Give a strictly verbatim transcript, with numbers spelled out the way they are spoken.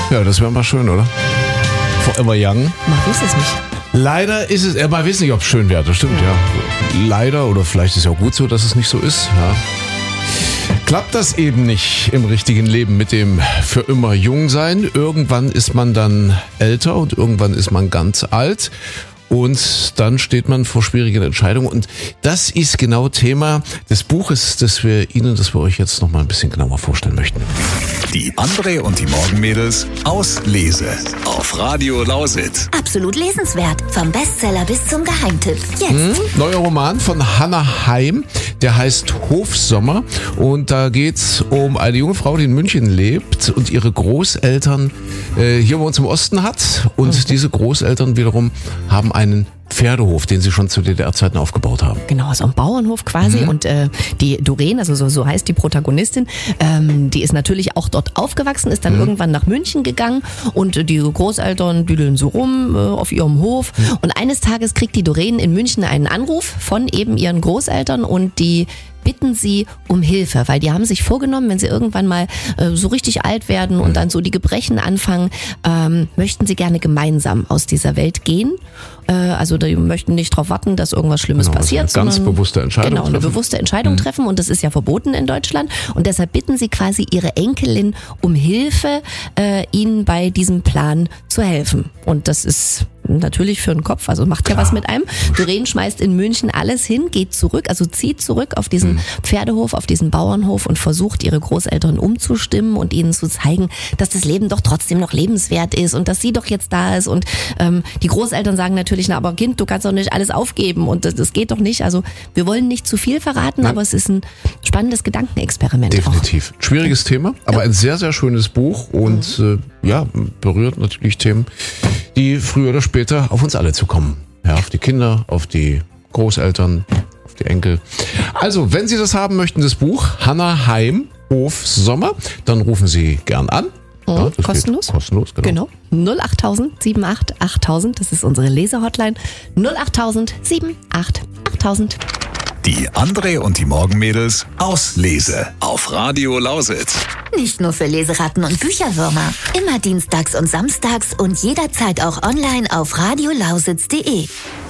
Ja, das wäre mal schön, oder? Forever Young. Man weiß es nicht. Leider ist es, äh, man weiß nicht, ob es schön wäre, das stimmt, ja. Leider, oder vielleicht ist es ja auch gut so, dass es nicht so ist, ja. Klappt das eben nicht im richtigen Leben mit dem für immer jung sein. Irgendwann ist man dann älter und irgendwann ist man ganz alt. Und dann steht man vor schwierigen Entscheidungen. Und das ist genau Thema des Buches, das wir Ihnen, das wir euch jetzt noch mal ein bisschen genauer vorstellen möchten. Die André und die Morgenmädels aus Lese auf Radio Lausitz. Absolut lesenswert. Vom Bestseller bis zum Geheimtipp. Jetzt. Hm, neuer Roman von Hannah Heim, der heißt Hofsommer. Und da geht's um eine junge Frau, die in München lebt und ihre Großeltern äh, hier bei uns im Osten hat. Und mhm. diese Großeltern wiederum haben einen Pferdehof, den sie schon zu D D R-Zeiten aufgebaut haben. Genau, so ein Bauernhof quasi. Mhm. Und äh, die Doreen, also so, so heißt die Protagonistin, ähm, die ist natürlich auch dort aufgewachsen, ist dann mhm. irgendwann nach München gegangen und die Großeltern düdeln so rum äh, auf ihrem Hof. Mhm. Und eines Tages kriegt die Doreen in München einen Anruf von eben ihren Großeltern und die bitten sie um Hilfe, weil die haben sich vorgenommen, wenn sie irgendwann mal äh, so richtig alt werden und dann so die Gebrechen anfangen, ähm, möchten sie gerne gemeinsam aus dieser Welt gehen. Äh, also die möchten nicht darauf warten, dass irgendwas Schlimmes genau, passiert. Also eine ganz sondern, bewusste Entscheidung Genau, eine treffen. bewusste Entscheidung mhm. treffen und das ist ja verboten in Deutschland. Und deshalb bitten sie quasi ihre Enkelin um Hilfe, äh, ihnen bei diesem Plan zu helfen. Und das ist natürlich für den Kopf, also macht ja was mit einem. Doreen schmeißt in München alles hin, geht zurück, also zieht zurück auf diesen mhm. Pferdehof, auf diesen Bauernhof und versucht ihre Großeltern umzustimmen und ihnen zu zeigen, dass das Leben doch trotzdem noch lebenswert ist und dass sie doch jetzt da ist. Und ähm, die Großeltern sagen natürlich, na aber Kind, du kannst doch nicht alles aufgeben und das, das geht doch nicht. Also wir wollen nicht zu viel verraten, ja. aber es ist ein spannendes Gedankenexperiment. Definitiv. Auch. Schwieriges Thema, aber ja. ein sehr, sehr schönes Buch und mhm. äh, ja, berührt natürlich Themen, die früher oder später auf uns alle zukommen. Ja, auf die Kinder, auf die Großeltern, auf die Enkel. Also, wenn Sie das haben möchten, das Buch Hannah Heim, Hofsommer, dann rufen Sie gern an. Mhm, ja, kostenlos. Kostenlos, genau. genau. null acht tausend sieben acht achttausend, das ist unsere Lesehotline. null acht tausend sieben acht achttausend. Die André und die Morgenmädels aus Lese auf Radio Lausitz. Nicht nur für Leseratten und Bücherwürmer. Immer dienstags und samstags und jederzeit auch online auf radiolausitz punkt de.